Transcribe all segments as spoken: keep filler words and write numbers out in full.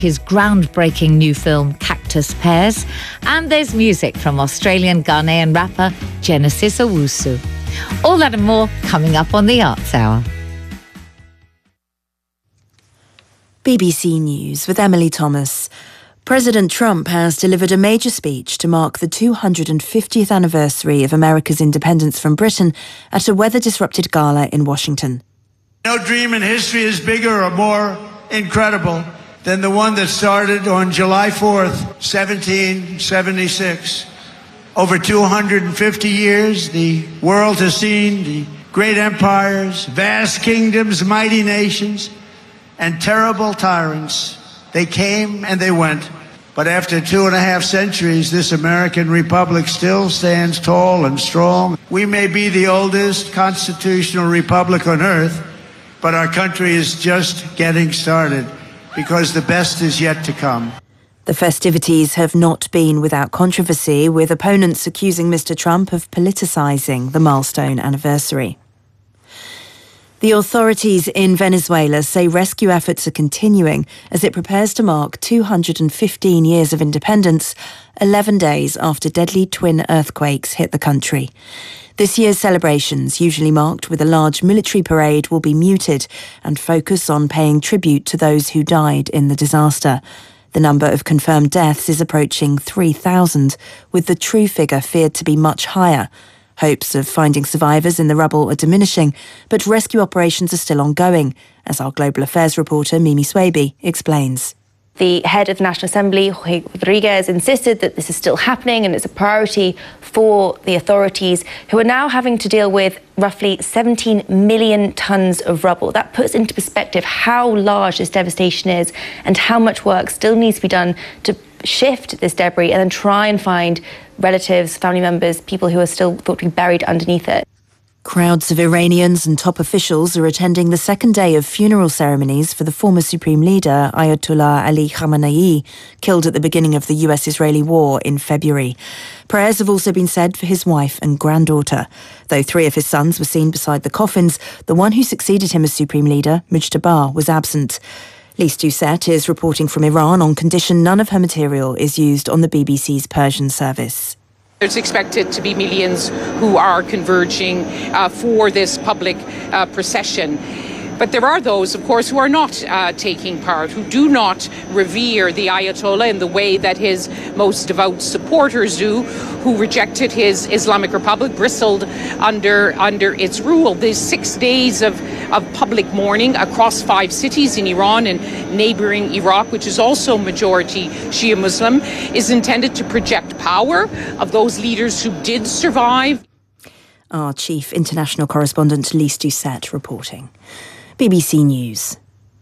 his groundbreaking new film Cactus Pears, and there's music from Australian Ghanaian rapper Genesis Owusu. All that and more coming up on the Arts Hour. B B C News with Emily Thomas. President Trump has delivered a major speech to mark the two hundred fiftieth anniversary of America's independence from Britain at a weather-disrupted gala in Washington. No dream in history is bigger or more incredible than the one that started on July fourth, seventeen seventy-six. Over two hundred fifty years, the world has seen the great empires, vast kingdoms, mighty nations, and terrible tyrants. They came and they went. But after two and a half centuries, this American republic still stands tall and strong. We may be the oldest constitutional republic on earth, but our country is just getting started because the best is yet to come. The festivities have not been without controversy, with opponents accusing Mister Trump of politicising the milestone anniversary. The authorities in Venezuela say rescue efforts are continuing as it prepares to mark two hundred fifteen years of independence, eleven days after deadly twin earthquakes hit the country. This year's celebrations, usually marked with a large military parade, will be muted and focus on paying tribute to those who died in the disaster. The number of confirmed deaths is approaching three thousand, with the true figure feared to be much higher. Hopes of finding survivors in the rubble are diminishing, but rescue operations are still ongoing, as our Global Affairs reporter Mimi Swaby explains. The head of the National Assembly, Jorge Rodriguez, insisted that this is still happening and it's a priority for the authorities, who are now having to deal with roughly seventeen million tonnes of rubble. That puts into perspective how large this devastation is and how much work still needs to be done to shift this debris and then try and find relatives, family members, people who are still thought to be buried underneath it. Crowds of Iranians and top officials are attending the second day of funeral ceremonies for the former supreme leader, Ayatollah Ali Khamenei, killed at the beginning of the U S-Israeli war in February. Prayers have also been said for his wife and granddaughter. Though three of his sons were seen beside the coffins, the one who succeeded him as supreme leader, Mujtaba, was absent. Lise Doucette is reporting from Iran on condition none of her material is used on the B B C's Persian service. There's expected to be millions who are converging uh, for this public uh, procession. But there are those, of course, who are not uh, taking part, who do not revere the Ayatollah in the way that his most devout supporters do, who rejected his Islamic Republic, bristled under under its rule. These six days of, of public mourning across five cities in Iran and neighboring Iraq, which is also majority Shia Muslim, is intended to project power of those leaders who did survive. Our chief international correspondent, Lise Doucette, reporting. B B C News.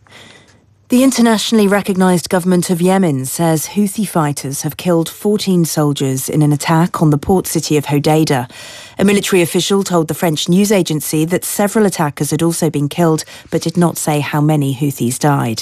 The internationally recognised government of Yemen says Houthi fighters have killed fourteen soldiers in an attack on the port city of Hodeidah. A military official told the French news agency that several attackers had also been killed, but did not say how many Houthis died.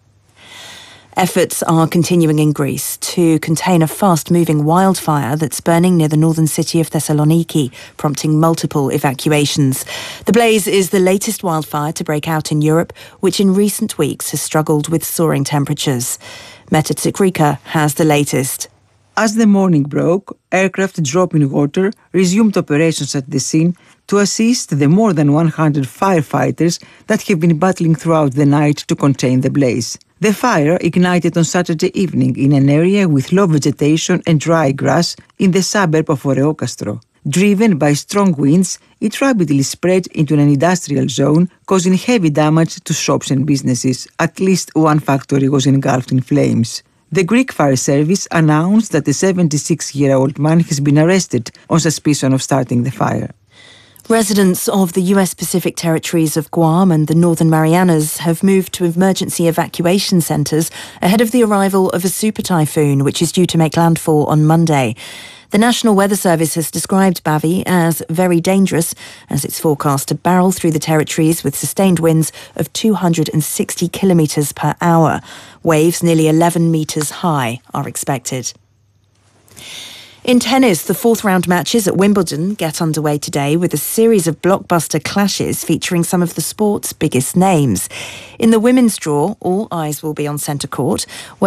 Efforts are continuing in Greece to contain a fast-moving wildfire that's burning near the northern city of Thessaloniki, prompting multiple evacuations. The blaze is the latest wildfire to break out in Europe, which in recent weeks has struggled with soaring temperatures. Meta Tsikrika has the latest. As the morning broke, aircraft dropping water resumed operations at the scene to assist the more than one hundred firefighters that have been battling throughout the night to contain the blaze. The fire ignited on Saturday evening in an area with low vegetation and dry grass in the suburb of Oreokastro. Driven by strong winds, it rapidly spread into an industrial zone, causing heavy damage to shops and businesses. At least one factory was engulfed in flames. The Greek Fire Service announced that a seventy-six-year-old man has been arrested on suspicion of starting the fire. Residents of the U S Pacific territories of Guam and the Northern Marianas have moved to emergency evacuation centres ahead of the arrival of a super typhoon, which is due to make landfall on Monday. The National Weather Service has described Bavi as very dangerous, as it's forecast to barrel through the territories with sustained winds of two hundred sixty kilometres per hour. Waves nearly eleven metres high are expected. In tennis, the fourth round matches at Wimbledon get underway today with a series of blockbuster clashes featuring some of the sport's biggest names. In the women's draw, all eyes will be on centre court, where